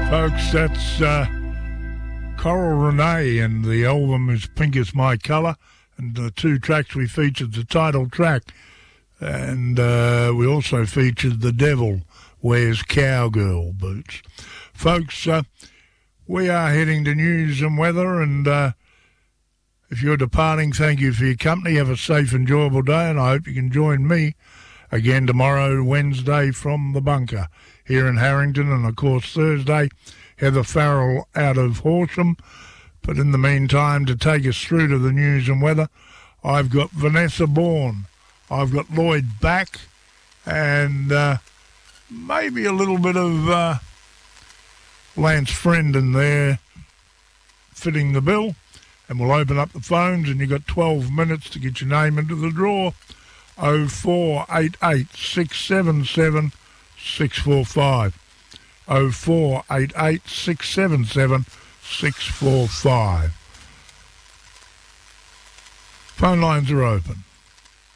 Folks, that's Coral Renee, and the album is Pink Is My Colour, and the two tracks we featured, the title track, and we also featured The Devil Wears Cowgirl Boots. Folks, we are heading to news and weather, and if you're departing, thank you for your company. Have a safe, enjoyable day, and I hope you can join me again tomorrow, Wednesday, from the bunker here in Harrington, and of course Thursday, Heather Farrell out of Horsham. But in the meantime, to take us through to the news and weather, I've got Vanessa Bourne, I've got Lloyd Back, and maybe a little bit of Lance Friend in there fitting the bill. And we'll open up the phones, and you've got 12 minutes to get your name into the draw. 0488 677 645. 0488 677 645. Phone lines are open.